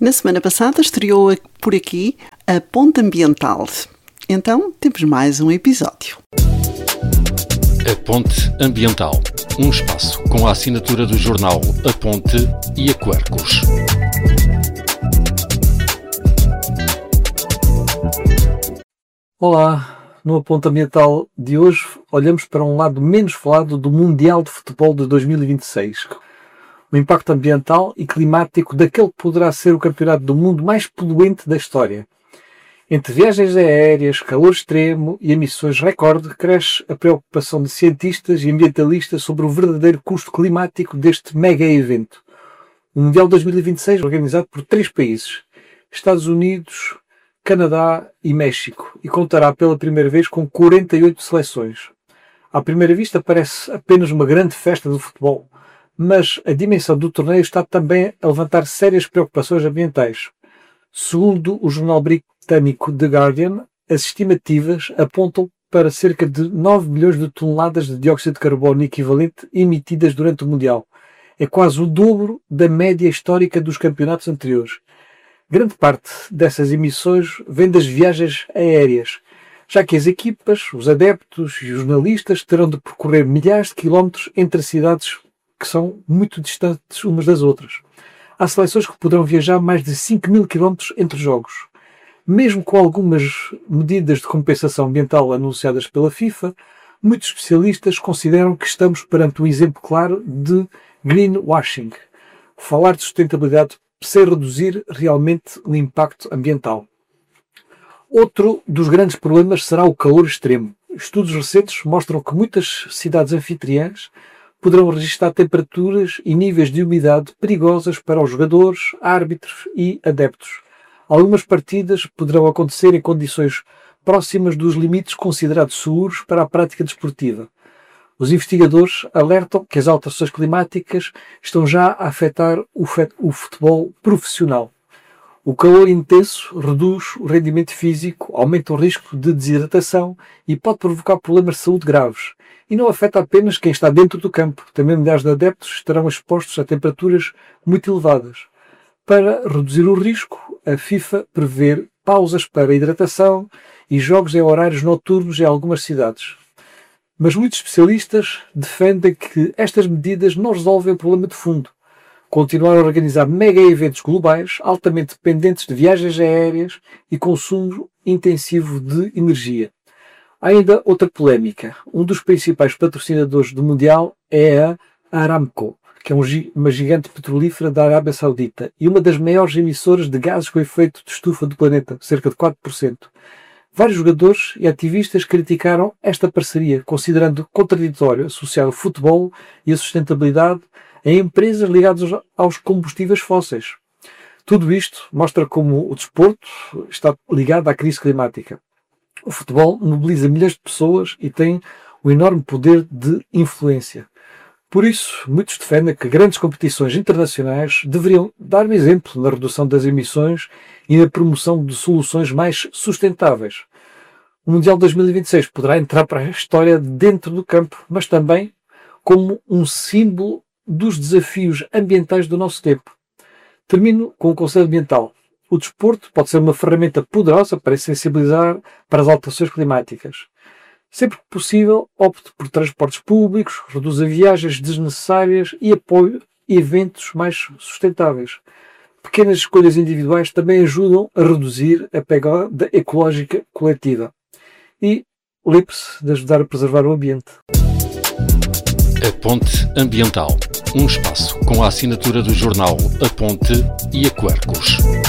Na semana passada estreou por aqui a Ponte Ambiental. Então temos mais um episódio. A Ponte Ambiental, um espaço com a assinatura do jornal A Ponte e a Quercus. Olá, no Ponte Ambiental de hoje olhamos para um lado menos falado do Mundial de Futebol de 2026. O impacto ambiental e climático daquele que poderá ser o campeonato do mundo mais poluente da história. Entre viagens aéreas, calor extremo e emissões recorde, cresce a preocupação de cientistas e ambientalistas sobre o verdadeiro custo climático deste mega evento. O Mundial 2026 é organizado por 3 países, Estados Unidos, Canadá e México, e contará pela primeira vez com 48 seleções. À primeira vista parece apenas uma grande festa do futebol, mas a dimensão do torneio está também a levantar sérias preocupações ambientais. Segundo o jornal britânico The Guardian, as estimativas apontam para cerca de 9 milhões de toneladas de dióxido de carbono equivalente emitidas durante o Mundial. É quase o dobro da média histórica dos campeonatos anteriores. Grande parte dessas emissões vem das viagens aéreas, já que as equipas, os adeptos e os jornalistas terão de percorrer milhares de quilómetros entre cidades que são muito distantes umas das outras. Há seleções que poderão viajar mais de 5.000 quilómetros entre jogos. Mesmo com algumas medidas de compensação ambiental anunciadas pela FIFA, muitos especialistas consideram que estamos perante um exemplo claro de greenwashing. Falar de sustentabilidade sem reduzir realmente o impacto ambiental. Outro dos grandes problemas será o calor extremo. Estudos recentes mostram que muitas cidades anfitriãs poderão registrar temperaturas e níveis de umidade perigosas para os jogadores, árbitros e adeptos. Algumas partidas poderão acontecer em condições próximas dos limites considerados seguros para a prática desportiva. Os investigadores alertam que as alterações climáticas estão já a afetar o futebol profissional. O calor intenso reduz o rendimento físico, aumenta o risco de desidratação e pode provocar problemas de saúde graves. E não afeta apenas quem está dentro do campo. Também milhares de adeptos estarão expostos a temperaturas muito elevadas. Para reduzir o risco, a FIFA prevê pausas para hidratação e jogos em horários noturnos em algumas cidades. Mas muitos especialistas defendem que estas medidas não resolvem o problema de fundo. Continuar a organizar mega eventos globais altamente dependentes de viagens aéreas e consumo intensivo de energia. Há ainda outra polémica. Um dos principais patrocinadores do Mundial é a Aramco, que é uma gigante petrolífera da Arábia Saudita e uma das maiores emissoras de gases com efeito de estufa do planeta, cerca de 4%. Vários jogadores e ativistas criticaram esta parceria, considerando contraditório associar o futebol e a sustentabilidade a empresas ligadas aos combustíveis fósseis. Tudo isto mostra como o desporto está ligado à crise climática. O futebol mobiliza milhares de pessoas e tem um enorme poder de influência. Por isso, muitos defendem que grandes competições internacionais deveriam dar um exemplo na redução das emissões e na promoção de soluções mais sustentáveis. O Mundial 2026 poderá entrar para a história dentro do campo, mas também como um símbolo dos desafios ambientais do nosso tempo. Termino com o conselho ambiental. O desporto pode ser uma ferramenta poderosa para sensibilizar para as alterações climáticas. Sempre que possível, opte por transportes públicos, reduza viagens desnecessárias e apoie eventos mais sustentáveis. Pequenas escolhas individuais também ajudam a reduzir a pegada ecológica coletiva. E lembre-se de ajudar a preservar o ambiente. A Ponte Ambiental, um espaço com a assinatura do jornal A Ponte e a Quercus.